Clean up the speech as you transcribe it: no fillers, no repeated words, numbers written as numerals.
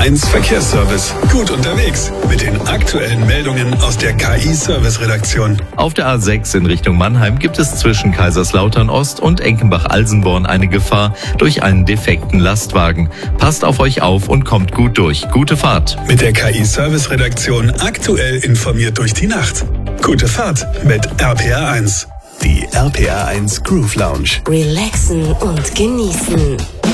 RPR1 Verkehrsservice. Gut unterwegs mit den aktuellen Meldungen aus der KI-Service-Redaktion. Auf der A6 in Richtung Mannheim gibt es zwischen Kaiserslautern Ost und Enkenbach-Alsenborn eine Gefahr durch einen defekten Lastwagen. Passt auf euch auf und kommt gut durch. Gute Fahrt. Mit der KI-Service-Redaktion aktuell informiert durch die Nacht. Gute Fahrt mit RPR1. Die RPR1 Groove Lounge. Relaxen und genießen.